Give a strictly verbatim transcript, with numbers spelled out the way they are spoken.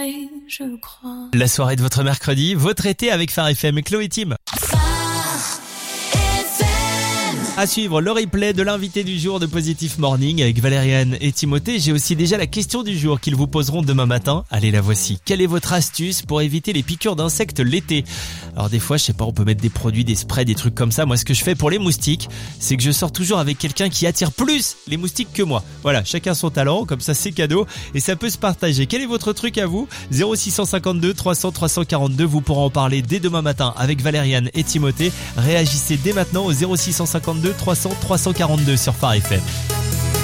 je crois. La soirée de votre mercredi, votre été avec Phare F M et Chloé Tim. À suivre le replay de l'invité du jour de Positif Morning avec Valériane et Timothée. J'ai aussi déjà la question du jour qu'ils vous poseront demain matin. Allez, la voici. Quelle est votre astuce pour éviter les piqûres d'insectes l'été ? Alors des fois, je sais pas, on peut mettre des produits, des sprays, des trucs comme ça. Moi, ce que je fais pour les moustiques, c'est que je sors toujours avec quelqu'un qui attire plus les moustiques que moi. Voilà, chacun son talent, comme ça c'est cadeau et ça peut se partager. Quel est votre truc à vous ? zéro six cent cinquante-deux trois cents trois cent quarante-deux. Vous pourrez en parler dès demain matin avec Valériane et Timothée. Réagissez dès maintenant au zéro six cent cinquante-deux trois cents trois cent quarante-deux sur Phare F M.